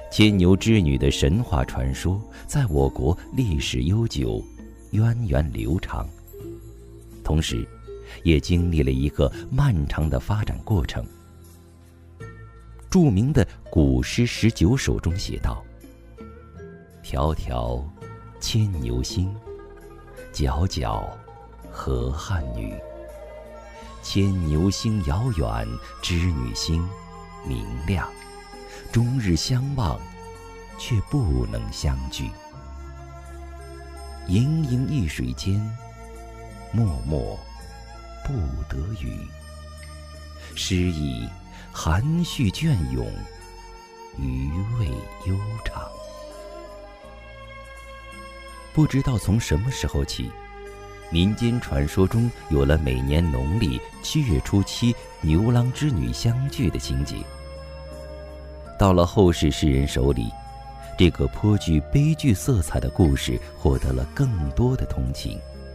牵牛织女的神话传说在我国历史悠久，源远流长，同时也经历了一个漫长的发展过程。著名的古诗19首中写道：迢迢牵牛星，皎皎河汉女。牵牛星遥远，织女星明亮，终日相望，却不能相聚。盈盈一水间，脉脉不得语。诗意含蓄隽永，余味悠长。不知道从什么时候起，民间传说中有了每年农历7月初7牛郎织女相聚的情节。到了后世诗人手里，这个颇具悲剧色彩的故事获得了更多的同情。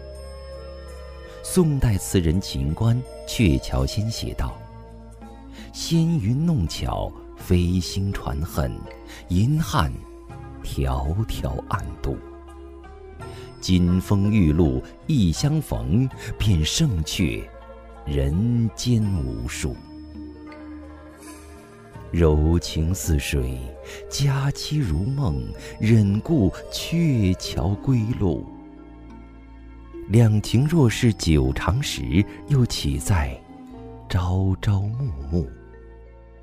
宋代词人秦观《鹊桥仙》写道：纤云弄巧，飞星传恨，银汉迢迢暗度。金风玉露一相逢，便胜却人间无数。柔情似水，佳期如梦，忍顾鹊桥归路。两情若是久长时，又岂在朝朝暮暮。